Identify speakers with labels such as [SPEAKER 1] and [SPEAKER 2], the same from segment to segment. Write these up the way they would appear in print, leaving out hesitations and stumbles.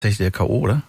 [SPEAKER 1] Tatsächlich der K.O., oder?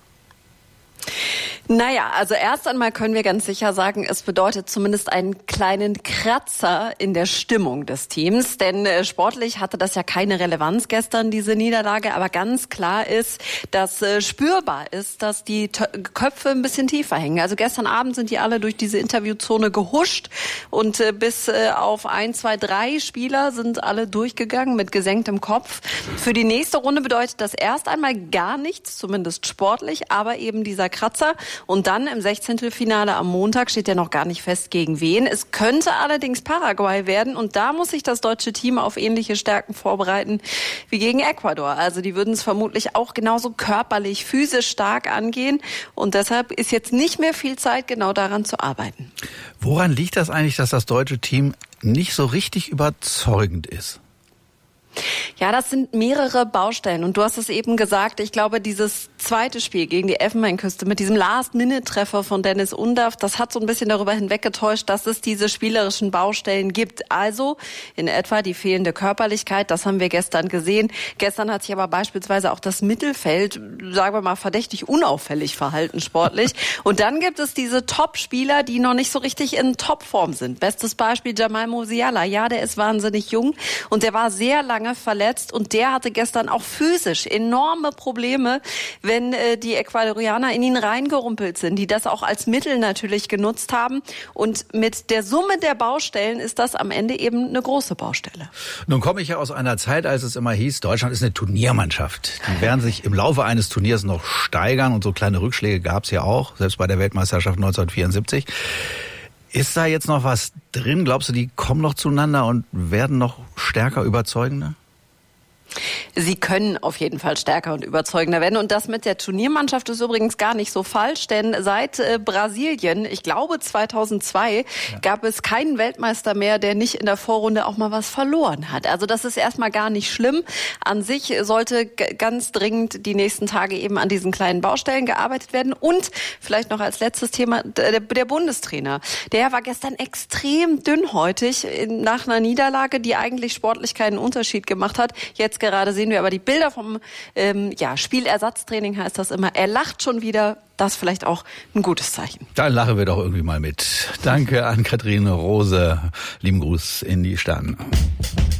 [SPEAKER 2] Naja, also erst einmal können wir ganz sicher sagen, es bedeutet zumindest einen kleinen Kratzer in der Stimmung des Teams. Denn sportlich hatte das ja keine Relevanz gestern, diese Niederlage. Aber ganz klar ist, dass spürbar ist, dass die Köpfe ein bisschen tiefer hängen. Also gestern Abend sind die alle durch diese Interviewzone gehuscht. Und bis auf 1, 2, 3 Spieler sind alle durchgegangen mit gesenktem Kopf. Für die nächste Runde bedeutet das erst einmal gar nichts, zumindest sportlich. Aber eben dieser Kratzer. Und dann im 16. am Montag steht ja noch gar nicht fest, gegen wen. Es könnte allerdings Paraguay werden. Und da muss sich das deutsche Team auf ähnliche Stärken vorbereiten wie gegen Ecuador. Also die würden es vermutlich auch genauso körperlich, physisch stark angehen. Und deshalb ist jetzt nicht mehr viel Zeit, genau daran zu arbeiten.
[SPEAKER 1] Woran liegt das eigentlich, dass das deutsche Team nicht so richtig überzeugend ist?
[SPEAKER 2] Ja, das sind mehrere Baustellen. Und du hast es eben gesagt, ich glaube, dieses zweite Spiel gegen die Elfenbeinküste mit diesem Last-Minute-Treffer von Dennis Undav, das hat so ein bisschen darüber hinweggetäuscht, dass es diese spielerischen Baustellen gibt. Also in etwa die fehlende Körperlichkeit, das haben wir gestern gesehen. Gestern hat sich aber beispielsweise auch das Mittelfeld, sagen wir mal, verdächtig unauffällig verhalten sportlich. Und dann gibt es diese Top-Spieler, die noch nicht so richtig in Topform sind. Bestes Beispiel Jamal Musiala. Ja, der ist wahnsinnig jung und der war sehr lange verletzt und der hatte gestern auch physisch enorme Probleme, wenn die Ecuadorianer in ihn reingerumpelt sind, die das auch als Mittel natürlich genutzt haben. Und mit der Summe der Baustellen ist das am Ende eben eine große Baustelle.
[SPEAKER 1] Nun komme ich ja aus einer Zeit, als es immer hieß, Deutschland ist eine Turniermannschaft. Die werden sich im Laufe eines Turniers noch steigern und so kleine Rückschläge gab es ja auch, selbst bei der Weltmeisterschaft 1974. Ist da jetzt noch was drin? Glaubst du, die kommen noch zueinander und werden noch stärker, überzeugender?
[SPEAKER 2] Sie können auf jeden Fall stärker und überzeugender werden. Und das mit der Turniermannschaft ist übrigens gar nicht so falsch, denn seit Brasilien, ich glaube 2002, gab es keinen Weltmeister mehr, der nicht in der Vorrunde auch mal was verloren hat. Also das ist erstmal gar nicht schlimm. An sich sollte ganz dringend die nächsten Tage eben an diesen kleinen Baustellen gearbeitet werden. Und vielleicht noch als letztes Thema, der Bundestrainer. Der war gestern extrem dünnhäutig nach einer Niederlage, die eigentlich sportlich keinen Unterschied gemacht hat. Jetzt gerade sehen wir aber die Bilder vom Spielersatztraining, heißt das immer. Er lacht schon wieder. Das vielleicht auch ein gutes Zeichen.
[SPEAKER 1] Dann lachen wir doch irgendwie mal mit. Danke an Kathrin Rose. Lieben Gruß in die Staaten.